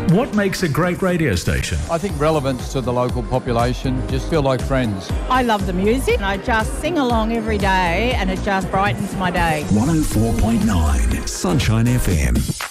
What makes a great radio station? I think relevance to the local population, just feel like friends. I love the music. I just sing along every day and it just brightens my day. 104.9 Sunshine FM.